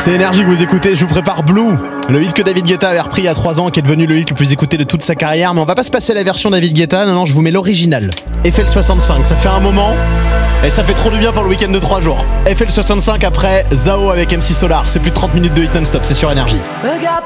C'est Énergie que vous écoutez, je vous prépare Blue, le hit que David Guetta avait repris il y a 3 ans, qui est devenu le hit le plus écouté de toute sa carrière. Mais on va pas se passer la version David Guetta, non, je vous mets l'original. FL65, ça fait un moment et ça fait trop du bien pour le week-end de 3 jours. FL65 après Zao avec MC Solar, c'est plus de 30 minutes de hit non-stop, c'est sur Énergie. Regarde